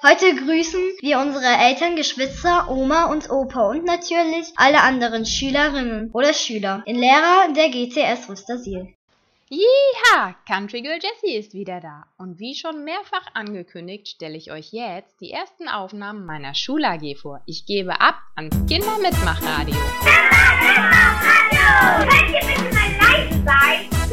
Heute grüßen wir unsere Eltern, Geschwister, Oma und Opa und natürlich alle anderen Schülerinnen oder Schüler in Lehrer der GTS Rüstersiel. Jeha! Country Girl Jessie ist wieder da. Und wie schon mehrfach angekündigt, stelle ich euch jetzt die ersten Aufnahmen meiner Schul-AG vor. Ich gebe ab ans Kindermitmachradio. Könnt ihr bitte mal leise sein?